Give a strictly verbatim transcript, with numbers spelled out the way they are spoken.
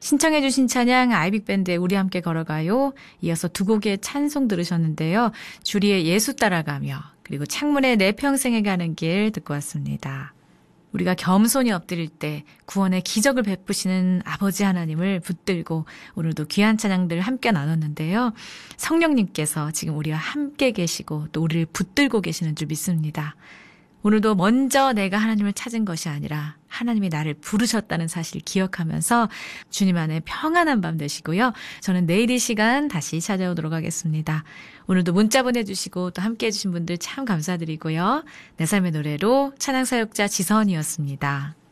신청해 주신 찬양 아이빅밴드의 우리 함께 걸어가요. 이어서 두 곡의 찬송 들으셨는데요. 주리의 예수 따라가며 그리고 창문의 내 평생에 가는 길 듣고 왔습니다. 우리가 겸손히 엎드릴 때 구원의 기적을 베푸시는 아버지 하나님을 붙들고 오늘도 귀한 찬양들 함께 나눴는데요. 성령님께서 지금 우리와 함께 계시고 또 우리를 붙들고 계시는 줄 믿습니다. 오늘도 먼저 내가 하나님을 찾은 것이 아니라 하나님이 나를 부르셨다는 사실을 기억하면서 주님 안에 평안한 밤 되시고요. 저는 내일 이 시간 다시 찾아오도록 하겠습니다. 오늘도 문자 보내주시고 또 함께해 주신 분들 참 감사드리고요. 내 삶의 노래로 찬양사역자 지선이었습니다.